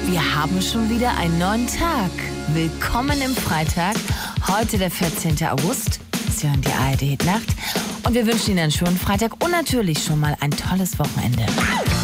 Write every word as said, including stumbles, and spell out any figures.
Wir haben schon wieder einen neuen Tag. Willkommen im Freitag. Heute der vierzehnten August. Sie hören die A R D Hit Nacht. Und wir wünschen Ihnen einen schönen Freitag und natürlich schon mal ein tolles Wochenende.